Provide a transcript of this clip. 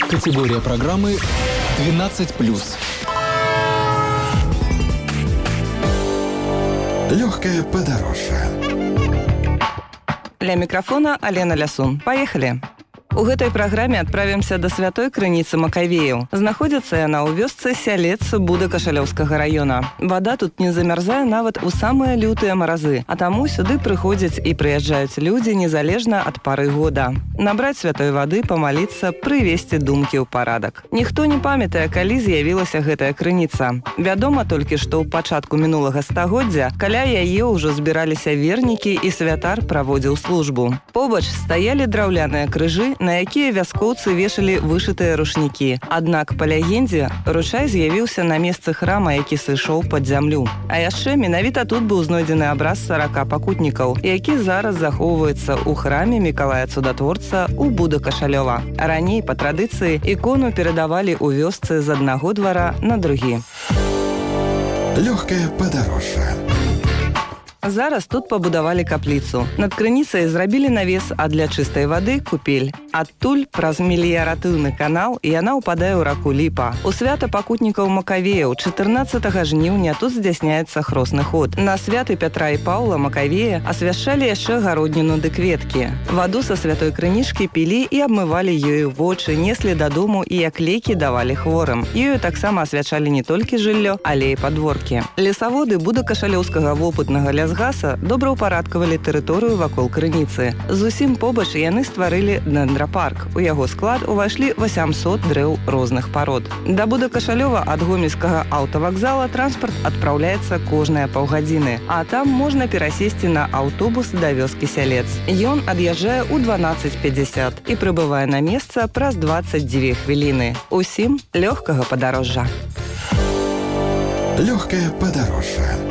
Категория программы 12+. Легкое подорожье. Ля микрофона Алена Лясун. Поехали! У гэтай праграме адправімся да святой крыніцы Макавеяў. Знаходзіцца яна ў вёсцы Сялец Будакашалёўскага раёна. Вада тут не замярзае нават у самыя лютыя маразы, а таму сюды прыходзяць і прыязджаюць людзі незалежна ад пары года. Набраць святой вады, памаліцца, прывесці думкі ў парадак. Ніхто не памятае, калі з'явілася гэтая крыніца. Вядома толькі, што ў пачатку мінулага стагоддзя каля яе ўжо збіраліся вернікі і святар праводзіў службу. Побач стаялі драўляныя крыжы, на якія вяскоўцы вешалі вышытыя рушнікі. Аднак, па легендзе, ручай з'явіўся на месцы храма, які сышоў пад зямлю. А яшчэ менавіта тут быў знойдзены абраз 40 пакутнікаў, які зараз захоўваецца ў храме Мікалая Цудатворца ў Будакашалёва. Раней, па традыцыі, ікону перадавалі ў вёсцы з аднаго двара на другі. Легкое подорожье. Зараз тут пабудавалі капліцу. Над крыніцай зрабілі навес, а для чыстай вады купель. Адтуль праз меліяратыўны канал яна ўпадае ў раку Ліпа. У свята пакутнікаў Макавеяў 14 жніўня тут здзяйсняецца хросны ход. На святы Пятра і Паўла Макавея асвяшчалі яшчэ гародніну ды кветкі. Ваду са святой крынічкі пілі і абмывалі ёю вочы, неслі дадому і як лекі давалі хворым. Ёю таксама асвячалі не толькі жыллё, але і падворкі. Лесаводы Будакашалёўскага вопытнага лясгаса добраўпарадкавалі тэрыторыю вакол крыніцы. Зусім побач яны стварылі дэндрапарк. У яго склад увайшлі 800 дрэў розных парод. Да Будакашалёва ад гомельскага аўтавакзала транспарт адпраўляецца кожныя паўгадзіны, а там можна перасесці на аўтобус да вёскі Сялец. Ён ад'язджае ў 12:50 і прыбывае на месца праз 22 хвіліны. Усім лёгкага падарожжа. Легкое подорожье.